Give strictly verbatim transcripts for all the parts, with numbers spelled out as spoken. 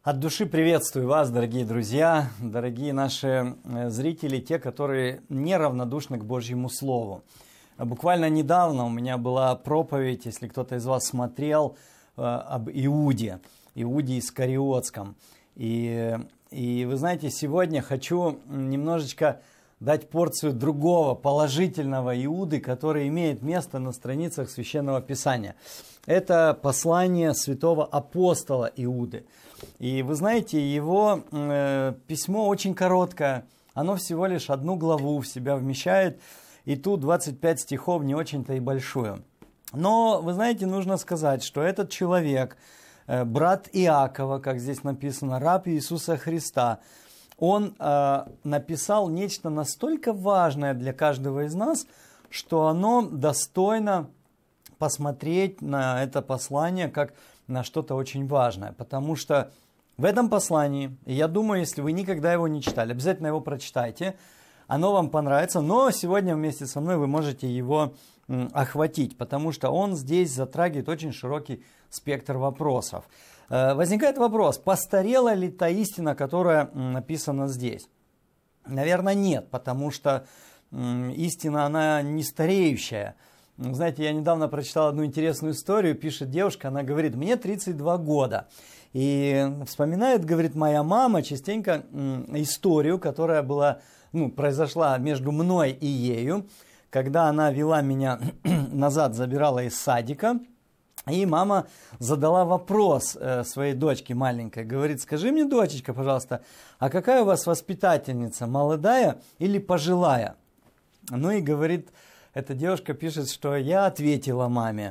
От души приветствую вас, дорогие друзья, дорогие наши зрители, те, которые неравнодушны к Божьему Слову. Буквально недавно у меня была проповедь, если кто-то из вас смотрел, об Иуде, Иуде Искариотском. И, и вы знаете, сегодня хочу немножечко дать порцию другого, положительного Иуды, который имеет место на страницах Священного Писания. Это послание святого апостола Иуды. И вы знаете, его э, письмо очень короткое, оно всего лишь одну главу в себя вмещает, и тут двадцать пять стихов не очень-то и большую. Но, вы знаете, нужно сказать, что этот человек, э, брат Иакова, как здесь написано, раб Иисуса Христа, он э, написал нечто настолько важное для каждого из нас, что оно достойно посмотреть на это послание как на что-то очень важное. Потому что в этом послании, и я думаю, если вы никогда его не читали, обязательно его прочитайте, оно вам понравится, но сегодня вместе со мной вы можете его м, охватить, потому что он здесь затрагивает очень широкий спектр вопросов. Э, возникает вопрос, постарела ли та истина, которая м, написана здесь? Наверное, нет, потому что м, истина, она не стареющая. Знаете, я недавно прочитал одну интересную историю, пишет девушка, она говорит, мне тридцать два года. И вспоминает, говорит, моя мама частенько историю, которая была, ну, произошла между мной и ею, когда она вела меня назад, забирала из садика. И мама задала вопрос своей дочке маленькой, говорит, скажи мне, дочечка, пожалуйста, а какая у вас воспитательница, молодая или пожилая? Ну и говорит, эта девушка пишет, что я ответила маме,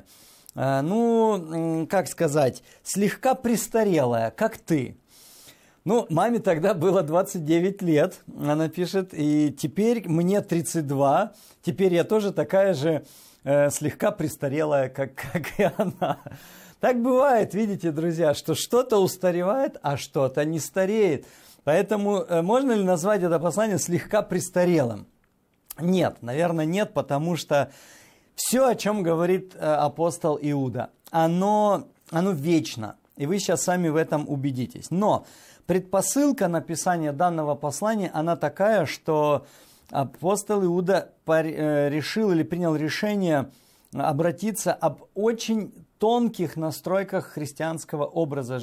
ну, как сказать, слегка престарелая, как ты. Ну, маме тогда было двадцать девять лет, она пишет, и теперь мне тридцать два, теперь я тоже такая же э, слегка престарелая, как, как и она. Так бывает, видите, друзья, что что-то устаревает, а что-то не стареет. Поэтому э, можно ли назвать это послание слегка престарелым? Нет, наверное, нет, потому что все, о чем говорит э, апостол Иуда, оно, оно вечно, и вы сейчас сами в этом убедитесь. Но предпосылка написания данного послания, она такая, что апостол Иуда пор, э, решил или принял решение обратиться об очень тонких настройках христианского образа